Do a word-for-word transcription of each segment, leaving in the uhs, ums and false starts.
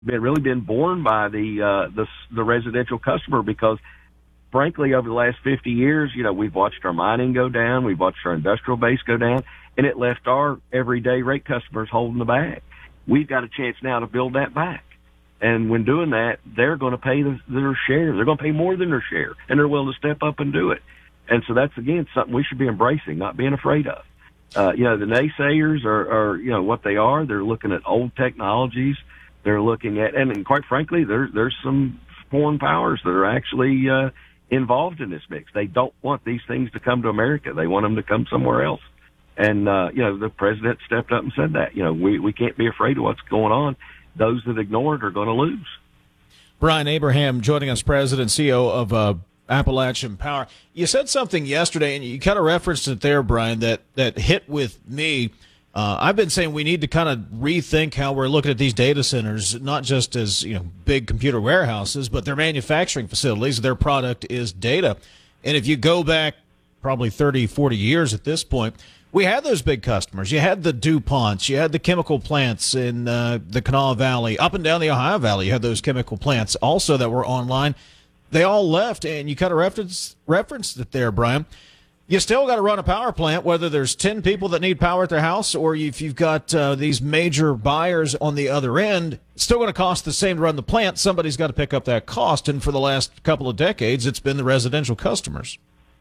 been really been borne by the, uh, the, the residential customer because, frankly, over the last fifty years, you know, we've watched our mining go down, we've watched our industrial base go down, and it left our everyday rate customers holding the bag. We've got a chance now to build that back. And when doing that, they're going to pay the, their share. They're going to pay more than their share, and they're willing to step up and do it. And so that's, again, something we should be embracing, not being afraid of. Uh, you know, the naysayers are, are, you know, what they are. They're looking at old technologies. They're looking at, and, and quite frankly, there, there's some foreign powers that are actually uh, involved in this mix. They don't want these things to come to America. They want them to come somewhere else. And, uh, you know, the president stepped up and said that. You know, we, we can't be afraid of what's going on. Those that ignore it are going to lose. Brian Abraham joining us, President and C E O of uh, Appalachian Power. You said something yesterday, and you kind of referenced it there, Brian, that, that hit with me. Uh, I've been saying we need to kind of rethink how we're looking at these data centers, not just as, you know, big computer warehouses, but they're manufacturing facilities. Their product is data. And if you go back probably thirty, forty years at this point, we had those big customers. You had the DuPonts. You had the chemical plants in uh, the Kanawha Valley. Up and down the Ohio Valley, you had those chemical plants also that were online. They all left, and you kind of referenced, referenced it there, Brian. You still got to run a power plant, whether there's ten people that need power at their house or if you've got uh, these major buyers on the other end. It's still going to cost the same to run the plant. Somebody's got to pick up that cost, and for the last couple of decades, it's been the residential customers.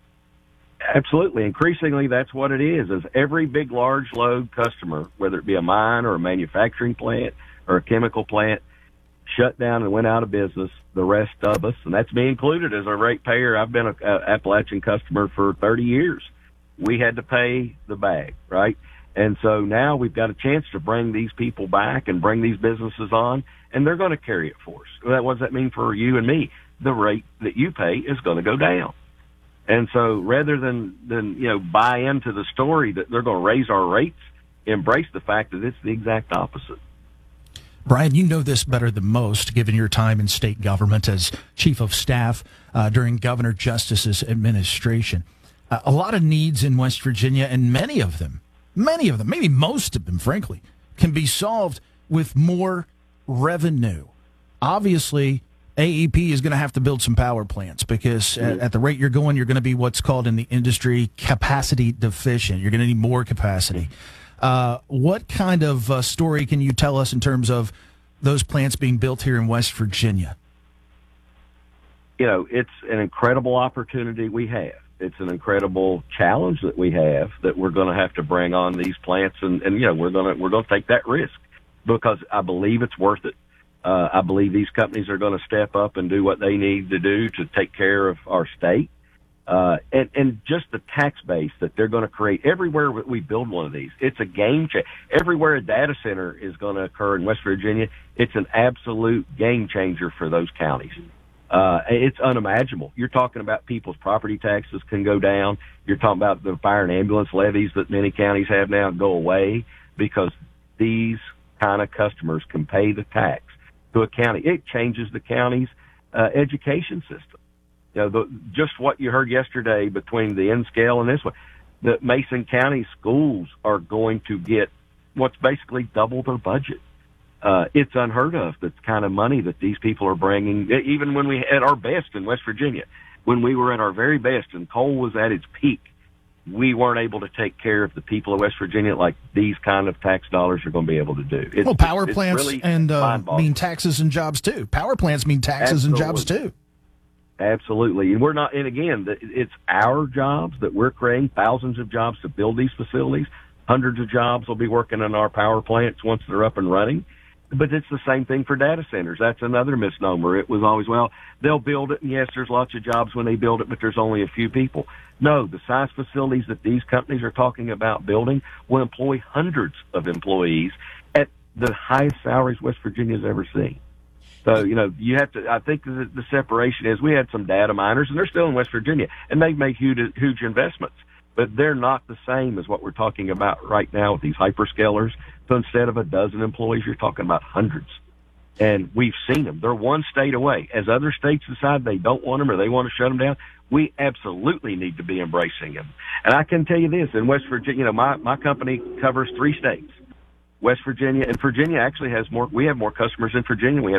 Absolutely. Increasingly, that's what it is, is every big, large load customer, whether it be a mine or a manufacturing plant or a chemical plant, shut down and went out of business. The rest of us, and that's me included as a ratepayer. I've been a, a Appalachian customer for thirty years. We had to pay the bag, right? And so now we've got a chance to bring these people back and bring these businesses on, and they're going to carry it for us. Well, what does that mean for you and me? The rate that you pay is going to go down. And so rather than, than, you know, buy into the story that they're going to raise our rates, embrace the fact that it's the exact opposite. Brian, you know this better than most, given your time in state government as chief of staff uh, during Governor Justice's administration. Uh, a lot of needs in West Virginia, and many of them, many of them, maybe most of them, frankly, can be solved with more revenue. Obviously, A E P is going to have to build some power plants because at, at the rate you're going, you're going to be what's called in the industry capacity deficient. You're going to need more capacity. Uh, what kind of uh, story can you tell us in terms of those plants being built here in West Virginia? You know, it's an incredible opportunity we have. It's an incredible challenge that we have that we're going to have to bring on these plants, and, and you know, we're going to we're going to take that risk because I believe it's worth it. Uh, I believe these companies are going to step up and do what they need to do to take care of our state. Uh, and, and just the tax base that they're going to create everywhere we build one of these. It's a game changer. Everywhere a data center is going to occur in West Virginia, it's an absolute game changer for those counties. Uh, it's unimaginable. You're talking about people's property taxes can go down. You're talking about the fire and ambulance levies that many counties have now go away because these kind of customers can pay the tax to a county. It changes the county's uh, education system. You know, the, just what you heard yesterday between the N-scale and this one, the Mason County schools are going to get what's basically double their budget. Uh, it's unheard of, the kind of money that these people are bringing, even when we at our best in West Virginia, when we were at our very best and coal was at its peak, we weren't able to take care of the people of West Virginia like these kind of tax dollars are going to be able to do. It's, well, power it's plants really and uh, mean taxes and jobs too. Power plants mean taxes Absolutely. and jobs too. Absolutely. And we're not, and again, it's our jobs that we're creating, thousands of jobs to build these facilities. Hundreds of jobs will be working in our power plants once they're up and running. But it's the same thing for data centers. That's another misnomer. It was always, well, they'll build it, and yes, there's lots of jobs when they build it, but there's only a few people. No, the size facilities that these companies are talking about building will employ hundreds of employees at the highest salaries West Virginia's ever seen. So, you know, you have to, I think the, the separation is we had some data miners, and they're still in West Virginia, and they've made huge, huge investments. But they're not the same as what we're talking about right now with these hyperscalers. So instead of a dozen employees, you're talking about hundreds. And we've seen them. They're one state away. As other states decide they don't want them or they want to shut them down, we absolutely need to be embracing them. And I can tell you this, in West Virginia, you know, my, my company covers three states. West Virginia, and Virginia actually has more. We have more customers in Virginia. We have